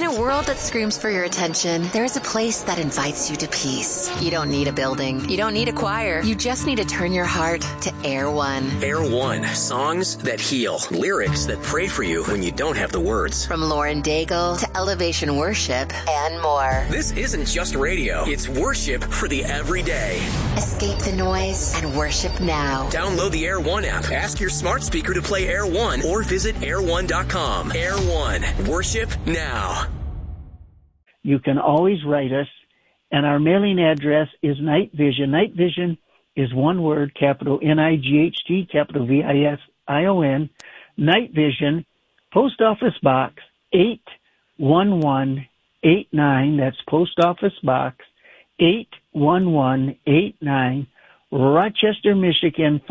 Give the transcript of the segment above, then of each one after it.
a world that screams for your attention, there is a place that invites you to peace. You don't need a building. You don't need a choir. You just need to turn your heart to Air One. Air One. Songs that heal. Lyrics that pray for you when you don't have the words. From Lauren Daigle to Elevation Worship and more. This isn't just radio. It's worship for the everyday. Escape the noise and worship now. Download the Air One app. Ask your smart speaker to play Air One or visit air1.com. Air One. Worship now. You can always write us, and our mailing address is Night Vision. Night Vision is one word, capital N-I-G-H-T, capital V-I-S-I-O-N. Night Vision, Post Office Box 81189. That's Post Office Box 81189, Rochester, Michigan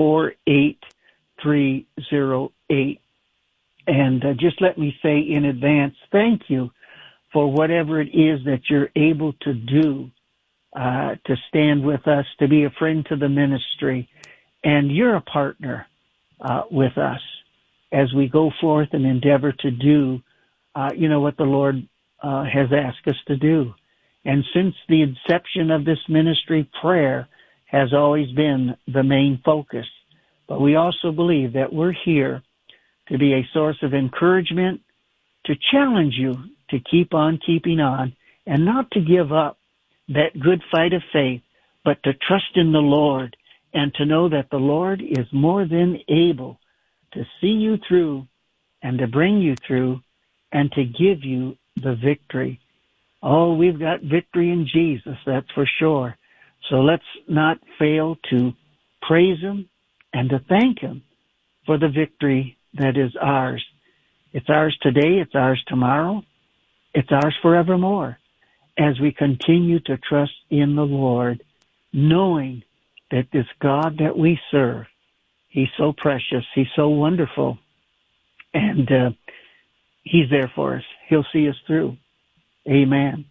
48308. And just let me say in advance, thank you for whatever it is that you're able to do to stand with us, to be a friend to the ministry. And you're a partner with us as we go forth and endeavor to do, what the Lord has asked us to do. And since the inception of this ministry, prayer has always been the main focus. But we also believe that we're here to be a source of encouragement, to challenge you to keep on keeping on, and not to give up that good fight of faith, but to trust in the Lord and to know that the Lord is more than able to see you through and to bring you through and to give you the victory. Oh, we've got victory in Jesus, that's for sure. So let's not fail to praise Him and to thank Him for the victory that is ours. It's ours today, it's ours tomorrow, it's ours forevermore as we continue to trust in the Lord, knowing that this God that we serve, He's so precious, He's so wonderful, and He's there for us. He'll see us through. Amen.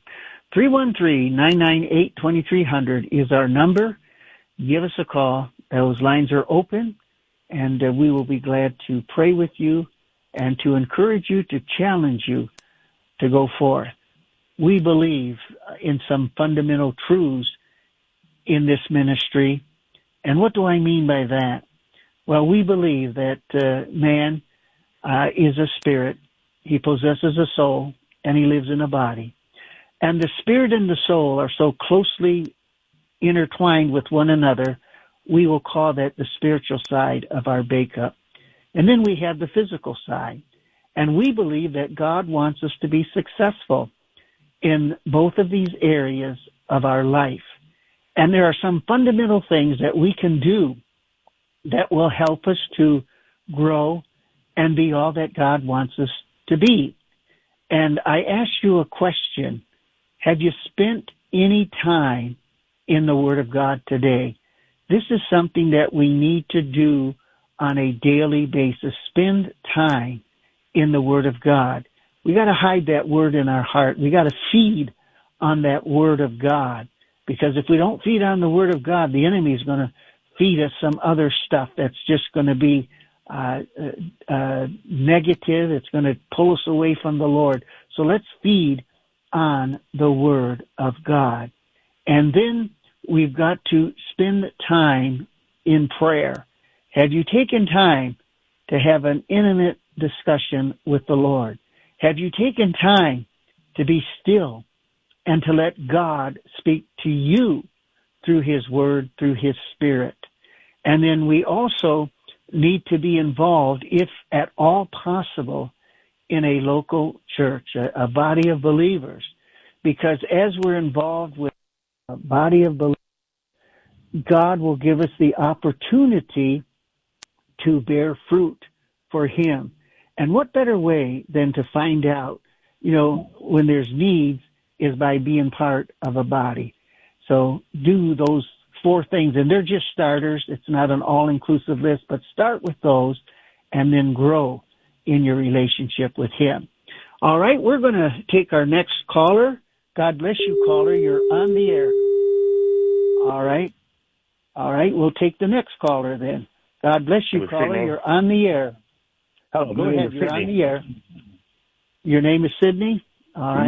313-998-2300 is our number. Give us a call. Those lines are open, and we will be glad to pray with you and to encourage you, to challenge you to go forth. We believe in some fundamental truths in this ministry. And what do I mean by that? Well, we believe that man is a spirit. He possesses a soul, and he lives in a body. And the spirit and the soul are so closely intertwined with one another, we will call that the spiritual side of our makeup. And then we have the physical side. And we believe that God wants us to be successful in both of these areas of our life. And there are some fundamental things that we can do that will help us to grow and be all that God wants us to be. And I ask you a question. Have you spent any time in the Word of God today? This is something that we need to do on a daily basis. Spend time in the Word of God. We got to hide that Word in our heart. We got to feed on that Word of God. Because if we don't feed on the Word of God, the enemy is going to feed us some other stuff that's just going to be negative. It's going to pull us away from the Lord. So let's feed on the Word of God. And then we've got to spend time in prayer. Have you taken time to have an intimate discussion with the Lord? Have you taken time to be still and to let God speak to you through His Word, through His Spirit? And then we also need to be involved, if at all possible, in a local church, a body of believers. Because as we're involved with a body of believers, God will give us the opportunity to bear fruit for Him. And what better way than to find out, when there's needs, is by being part of a body. So do those 4 things, and they're just starters. It's not an all-inclusive list, but start with those and then grow in your relationship with Him. All right, we're going to take our next caller. God bless you, caller. You're on the air. All right, we'll take the next caller then. God bless you, caller. Sydney. You're on the air. Hello, Go ahead. You're on the air. Your name is Sydney? All right.